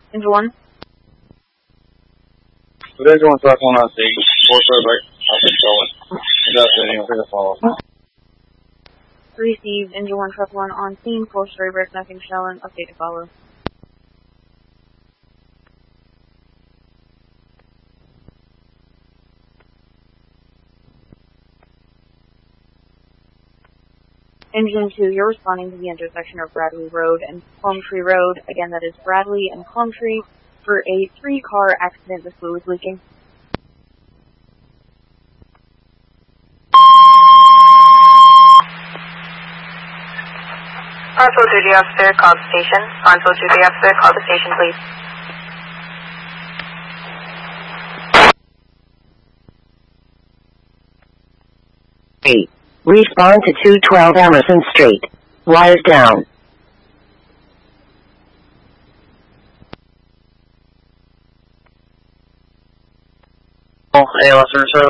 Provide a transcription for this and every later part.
Engine 1. Today's going truck 1 on scene. 4-4 break. I've been going. Adjusting. Figure follow. Received. Engine 1, truck 1 on scene. 4-story break. Nothing showing. Update to follow. Engine 2, you're responding to the intersection of Bradley Road and Palm Tree Road. Again, that is Bradley and Palm Tree for a 3-car accident. The fluid leaking. Constable duty officer, call the station. Constable duty officer, call the station, please. 8. Respond to 212 Emerson Street. Wires down. Hey, officer, sir.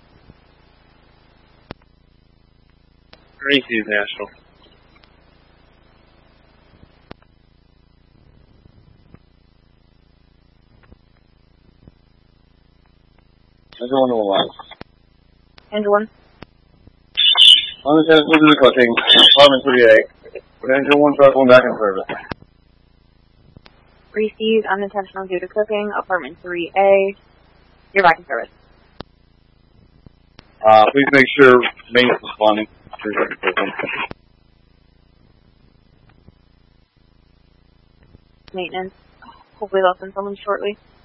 Received National. Engine 1 to 1. Engine 1. On the 10th, we'll do the cooking. Apartment 3A. With Engine 1 truck 1 back in service. Received. Unintentional due to cooking. Apartment 3A. You're back in service. Please make sure maintenance is responding. Maintenance. Hopefully they'll send someone shortly.